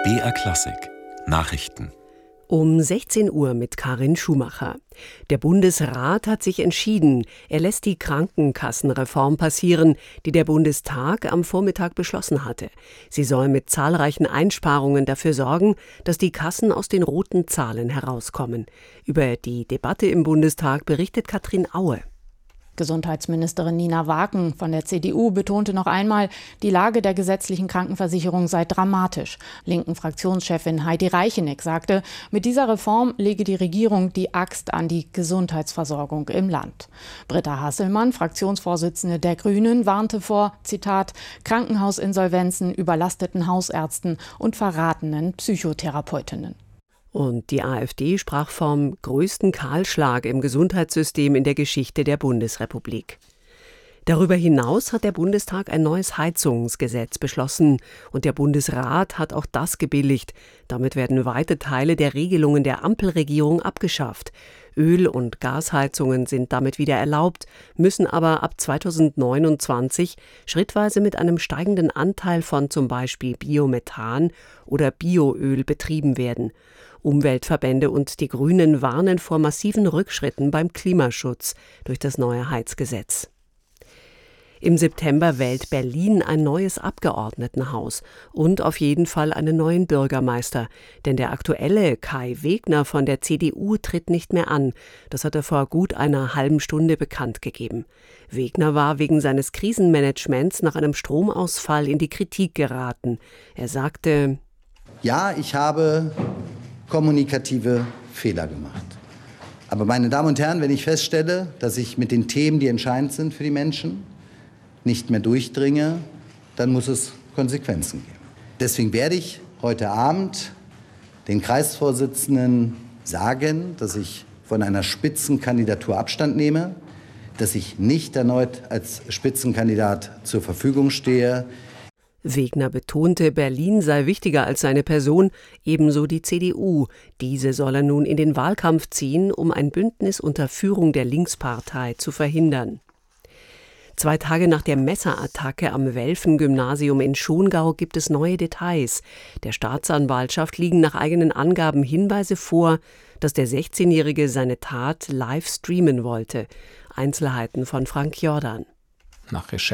BR Klassik Nachrichten Um 16 Uhr mit Karin Schumacher. Der Bundesrat hat sich entschieden, er lässt die Krankenkassenreform passieren, die der Bundestag am Vormittag beschlossen hatte. Sie soll mit zahlreichen Einsparungen dafür sorgen, dass die Kassen aus den roten Zahlen herauskommen. Über die Debatte im Bundestag berichtet Katrin Aue. Gesundheitsministerin Nina Waken von der CDU betonte noch einmal, die Lage der gesetzlichen Krankenversicherung sei dramatisch. Linken Fraktionschefin Heidi Reicheneck sagte, mit dieser Reform lege die Regierung die Axt an die Gesundheitsversorgung im Land. Britta Hasselmann, Fraktionsvorsitzende der Grünen, warnte vor, Zitat, Krankenhausinsolvenzen, überlasteten Hausärzten und verratenen Psychotherapeutinnen. Und die AfD sprach vom größten Kahlschlag im Gesundheitssystem in der Geschichte der Bundesrepublik. Darüber hinaus hat der Bundestag ein neues Heizungsgesetz beschlossen und der Bundesrat hat auch das gebilligt. Damit werden weite Teile der Regelungen der Ampelregierung abgeschafft. Öl- und Gasheizungen sind damit wieder erlaubt, müssen aber ab 2029 schrittweise mit einem steigenden Anteil von zum Beispiel Biomethan oder Bioöl betrieben werden. Umweltverbände und die Grünen warnen vor massiven Rückschritten beim Klimaschutz durch das neue Heizgesetz. Im September wählt Berlin ein neues Abgeordnetenhaus und auf jeden Fall einen neuen Bürgermeister. Denn der aktuelle Kai Wegner von der CDU tritt nicht mehr an. Das hat er vor gut einer halben Stunde bekannt gegeben. Wegner war wegen seines Krisenmanagements nach einem Stromausfall in die Kritik geraten. Er sagte: Ja, ich habe kommunikative Fehler gemacht. Aber meine Damen und Herren, wenn ich feststelle, dass ich mit den Themen, die entscheidend sind für die Menschen, nicht mehr durchdringe, dann muss es Konsequenzen geben. Deswegen werde ich heute Abend den Kreisvorsitzenden sagen, dass ich von einer Spitzenkandidatur Abstand nehme, dass ich nicht erneut als Spitzenkandidat zur Verfügung stehe. Wegner betonte, Berlin sei wichtiger als seine Person, ebenso die CDU. Diese solle nun in den Wahlkampf ziehen, um ein Bündnis unter Führung der Linkspartei zu verhindern. 2 Tage nach der Messerattacke am Welfen-Gymnasium in Schongau gibt es neue Details. Der Staatsanwaltschaft liegen nach eigenen Angaben Hinweise vor, dass der 16-Jährige seine Tat live streamen wollte. Einzelheiten von Frank Jordan. Nach